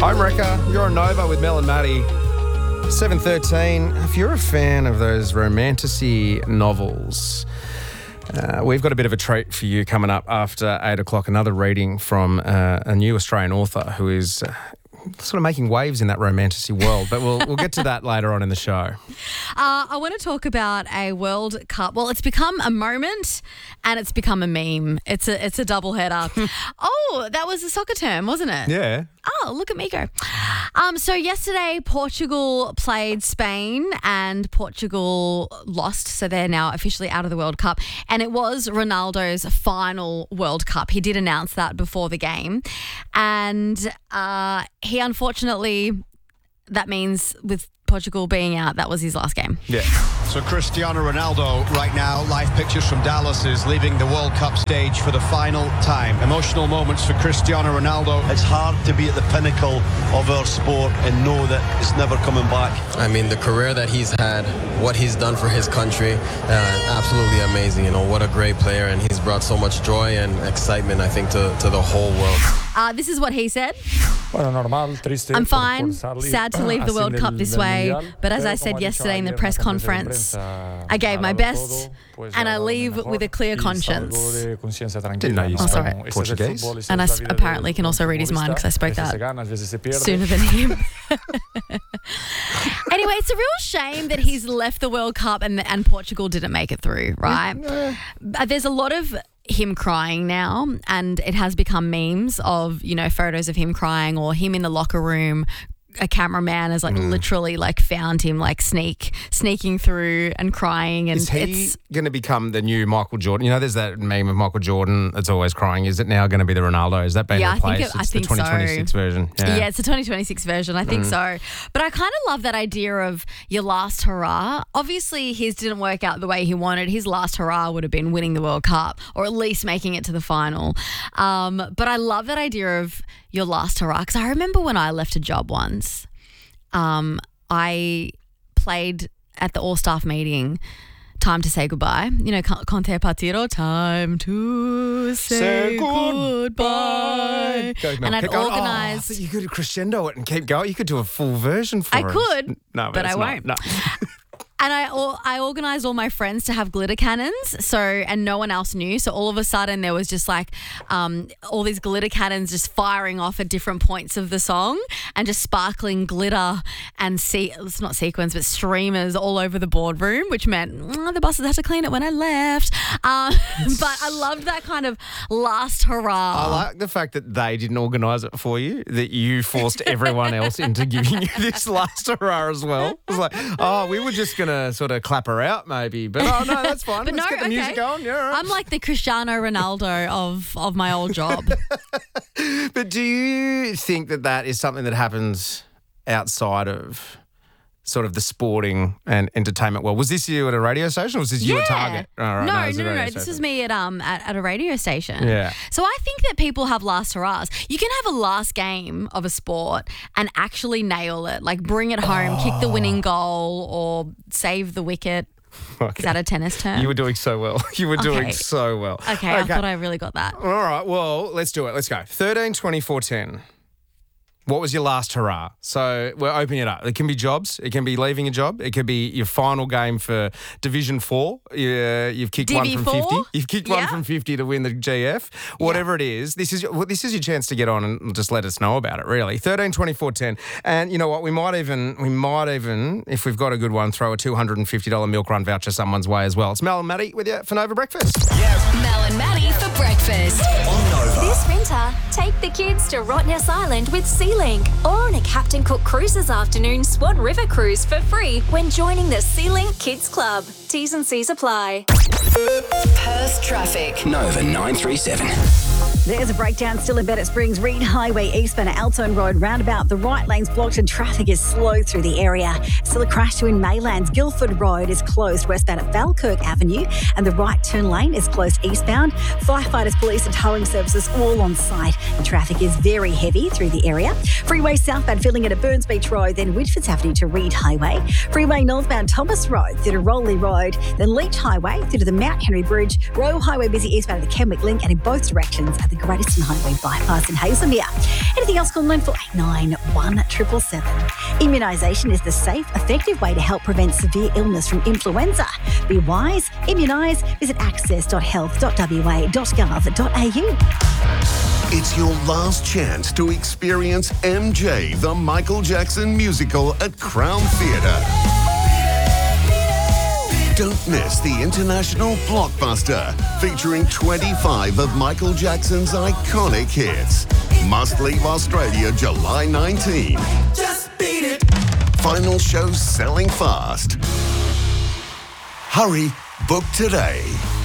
I'm Rekka. You're on Nova with Mel and Maddie. 7:13. If you're a fan of those romantasy novels, we've got a bit of a treat for you coming up after 8 o'clock. Another reading from a new Australian author who is sort of making waves in that romantasy world. But we'll get to that later on in the show. I want to talk about a World Cup. Well, it's become a moment and it's become a meme. It's a double header. Oh, that was a soccer term, wasn't it? Yeah. Oh, look at me go. So yesterday, Portugal played Spain and Portugal lost. So they're now officially out of the World Cup. And it was Ronaldo's final World Cup. He did announce that before the game. And he unfortunately, that means with Portugal being out, that was his last game. Yeah. So Cristiano Ronaldo right now, live pictures from Dallas, is leaving the World Cup stage for the final time. Emotional moments for Cristiano Ronaldo. It's hard to be at the pinnacle of our sport and know that it's never coming back. I mean, the career that he's had, what he's done for his country, absolutely amazing. You know, what a great player, and he's brought so much joy and excitement, I think, to the whole world. This is what he said. I'm fine, sad to leave the World Cup this way, but as I said yesterday in the press conference, I gave my best and I leave with a clear conscience. Didn't know you spoke Portuguese. And I apparently can also read his mind because I spoke that sooner than him. Anyway, it's a real shame that he's left the World Cup and Portugal didn't make it through, right? There's a lot of him crying now, and it has become memes of, you know, photos of him crying or him in the locker room. A cameraman has literally found him sneaking through and crying. And is he going to become the new Michael Jordan? You know, there's that meme of Michael Jordan that's always crying. Is it now going to be the Ronaldo? Is that being replaced? I think the 2026 version. Yeah, it's the 2026 version. I think so. But I kind of love that idea of your last hurrah. Obviously, his didn't work out the way he wanted. His last hurrah would have been winning the World Cup or at least making it to the final. But I love that idea of your last hurrah, because I remember when I left a job once, I played at the all-staff meeting Time to Say Goodbye. You know, Conte Partito, time to say goodbye. And I'd organised... you could crescendo it and keep going. You could do a full version for us. I could, no, but I won't. No. And I organised all my friends to have glitter cannons, and no one else knew. So all of a sudden there was just all these glitter cannons just firing off at different points of the song and just sparkling glitter and it's not sequins but streamers all over the boardroom, which meant the bosses had to clean it when I left. But I loved that kind of last hurrah. I like the fact that they didn't organise it for you, that you forced everyone else into giving you this last hurrah as well. It was like, we were just going to sort of clap her out maybe, but no, that's fine. Let's get the music going. Yeah, right. I'm like the Cristiano Ronaldo of my old job. But do you think that is something that happens outside of sort of the sporting and entertainment world? Was this you at a radio station or was this you at Target? Oh, right. No. This was me at a radio station. Yeah. So I think that people have last hurrahs. You can have a last game of a sport and actually nail it, like bring it home, kick the winning goal or save the wicket. Okay. Is that a tennis term? You were doing so well. Doing so well. Okay, I thought I really got that. All right, well, let's do it. Let's go. 13, 24, 10. What was your last hurrah? So we're opening it up. It can be jobs. It can be leaving a job. It could be your final game for Division 4. You've kicked one from 50. You've kicked one from 50 to win the GF. Whatever it is, this is your chance to get on and just let us know about it, really. 13, 24, 10. And you know what? We might even, if we've got a good one, throw a $250 milk run voucher someone's way as well. It's Mel and Maddie with you for Nova Breakfast. Yes. Mel and Maddie for breakfast. On Nova. This winter, take the kids to Rottnest Island with SeaLink or on a Captain Cook Cruises afternoon Swan River cruise for free when joining the SeaLink Kids Club. T's and C's apply. Perth traffic. Nova 937. There's a breakdown still in Bennett Springs, Reed Highway eastbound at Altone Road roundabout. The right lane's blocked and traffic is slow through the area. Still a crash to in Maylands. Guildford Road is closed westbound at Falkirk Avenue and the right turn lane is closed eastbound. Firefighters, police and towing services all on site. The traffic is very heavy through the area. Freeway southbound filling in at Burns Beach Road, then Whitfords Avenue to Reed Highway. Freeway northbound Thomas Road through to Rowley Road, then Leach Highway through to the Mount Henry Bridge. Royal Highway busy eastbound at the Kenwick Link and in both directions at the Great Eastern Highway bypass in Hazelmere. Anything else, call 9489 1777. Immunisation is the safe, effective way to help prevent severe illness from influenza. Be wise, immunise. Visit access.health.wa.gov.au. It's your last chance to experience MJ, the Michael Jackson musical at Crown Theatre. Don't miss the international blockbuster featuring 25 of Michael Jackson's iconic hits. Must leave Australia July 19. Just beat it. Final show selling fast. Hurry, book today.